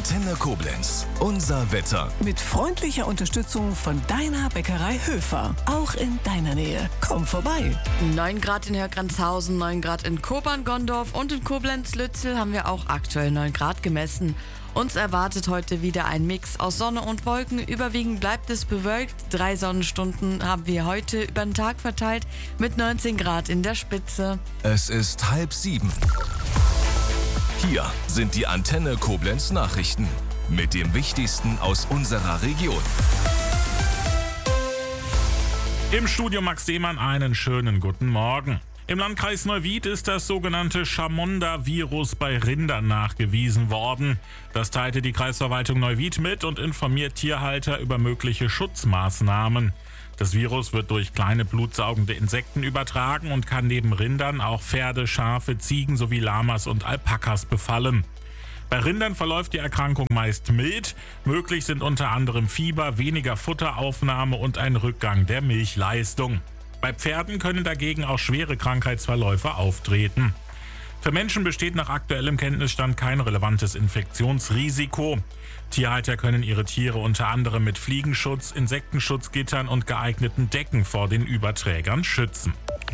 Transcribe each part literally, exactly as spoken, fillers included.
Antenne Koblenz. Unser Wetter. Mit freundlicher Unterstützung von deiner Bäckerei Höfer. Auch in deiner Nähe. Komm vorbei. neun Grad in Hörgrenzhausen, neun Grad in Kobern-Gondorf und in Koblenz-Lützel haben wir auch aktuell neun Grad gemessen. Uns erwartet heute wieder ein Mix aus Sonne und Wolken. Überwiegend bleibt es bewölkt. Drei Sonnenstunden haben wir heute über den Tag verteilt mit neunzehn Grad in der Spitze. Es ist halb sieben. Hier sind die Antenne Koblenz Nachrichten mit dem Wichtigsten aus unserer Region. Im Studio Max Seemann einen schönen guten Morgen. Im Landkreis Neuwied ist das sogenannte Chamonda-Virus bei Rindern nachgewiesen worden. Das teilte die Kreisverwaltung Neuwied mit und informiert Tierhalter über mögliche Schutzmaßnahmen. Das Virus wird durch kleine blutsaugende Insekten übertragen und kann neben Rindern auch Pferde, Schafe, Ziegen sowie Lamas und Alpakas befallen. Bei Rindern verläuft die Erkrankung meist mild. Möglich sind unter anderem Fieber, weniger Futteraufnahme und ein Rückgang der Milchleistung. Bei Pferden können dagegen auch schwere Krankheitsverläufe auftreten. Für Menschen besteht nach aktuellem Kenntnisstand kein relevantes Infektionsrisiko. Tierhalter können ihre Tiere unter anderem mit Fliegenschutz, Insektenschutzgittern und geeigneten Decken vor den Überträgern schützen.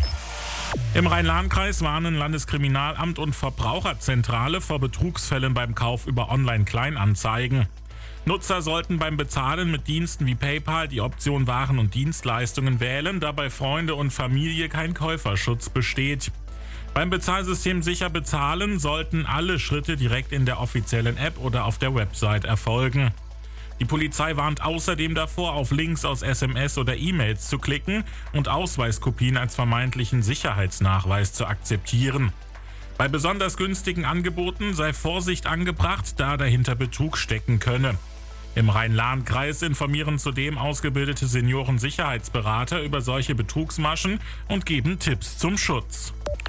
Im Rhein-Lahn-Kreis warnen Landeskriminalamt und Verbraucherzentrale vor Betrugsfällen beim Kauf über Online-Kleinanzeigen. Nutzer sollten beim Bezahlen mit Diensten wie PayPal die Option Waren und Dienstleistungen wählen, da bei Freunde und Familie kein Käuferschutz besteht. Beim Bezahlsystem Sicher Bezahlen sollten alle Schritte direkt in der offiziellen App oder auf der Website erfolgen. Die Polizei warnt außerdem davor, auf Links aus S M S oder E-Mails zu klicken und Ausweiskopien als vermeintlichen Sicherheitsnachweis zu akzeptieren. Bei besonders günstigen Angeboten sei Vorsicht angebracht, da dahinter Betrug stecken könne. Im Rhein-Lahn-Kreis informieren zudem ausgebildete Seniorensicherheitsberater über solche Betrugsmaschen und geben Tipps zum Schutz.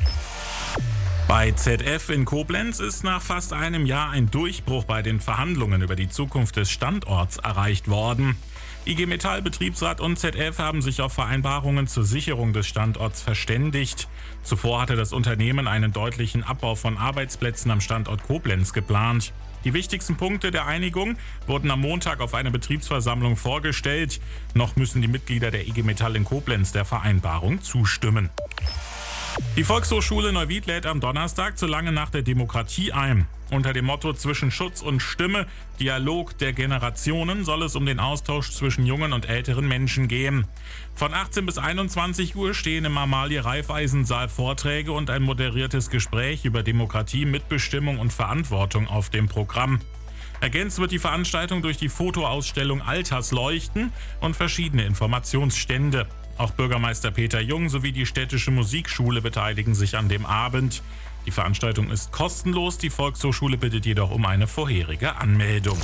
Bei Z F in Koblenz ist nach fast einem Jahr ein Durchbruch bei den Verhandlungen über die Zukunft des Standorts erreicht worden. I G Metall, Betriebsrat und Z F haben sich auf Vereinbarungen zur Sicherung des Standorts verständigt. Zuvor hatte das Unternehmen einen deutlichen Abbau von Arbeitsplätzen am Standort Koblenz geplant. Die wichtigsten Punkte der Einigung wurden am Montag auf einer Betriebsversammlung vorgestellt. Noch müssen die Mitglieder der I G Metall in Koblenz der Vereinbarung zustimmen. Die Volkshochschule Neuwied lädt am Donnerstag zur Lange Nacht der Demokratie ein. Unter dem Motto Zwischen Schutz und Stimme, Dialog der Generationen soll es um den Austausch zwischen jungen und älteren Menschen gehen. Von achtzehn bis einundzwanzig Uhr stehen im Amalie-Raiffeisen-Saal Vorträge und ein moderiertes Gespräch über Demokratie, Mitbestimmung und Verantwortung auf dem Programm. Ergänzt wird die Veranstaltung durch die Fotoausstellung Altersleuchten und verschiedene Informationsstände. Auch Bürgermeister Peter Jung sowie die städtische Musikschule beteiligen sich an dem Abend. Die Veranstaltung ist kostenlos, die Volkshochschule bittet jedoch um eine vorherige Anmeldung.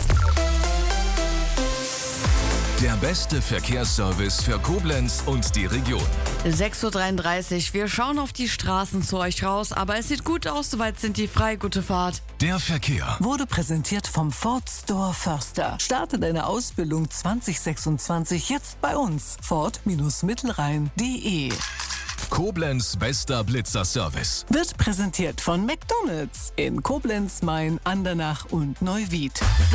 Der beste Verkehrsservice für Koblenz und die Region. sechs Uhr dreiunddreißig, wir schauen auf die Straßen zu euch raus, aber es sieht gut aus, soweit sind die frei. Gute Fahrt. Der Verkehr Wurde präsentiert vom Ford Store Förster. Starte deine Ausbildung zwanzig sechsundzwanzig jetzt bei uns. Ford-Mittelrhein punkt de. Koblenz bester Blitzerservice. Wird präsentiert von McDonald's in Koblenz, Main, Andernach und Neuwied.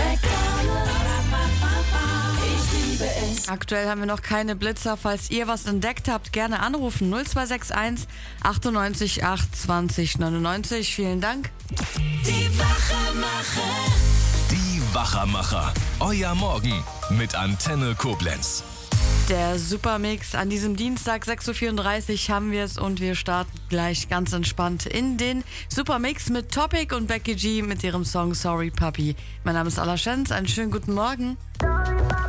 Aktuell haben wir noch keine Blitzer. Falls ihr was entdeckt habt, gerne anrufen. null zwei sechs eins achtundneunzig acht zwanzig neunundneunzig. Vielen Dank. Die Wachermacher. Die Wachermacher. Euer Morgen mit Antenne Koblenz. Der Supermix an diesem Dienstag, sechs Uhr vierunddreißig haben wir es und wir starten gleich ganz entspannt in den Supermix mit Topic und Becky G mit ihrem Song Sorry Puppy. Mein Name ist Alla Schenz, einen schönen guten Morgen.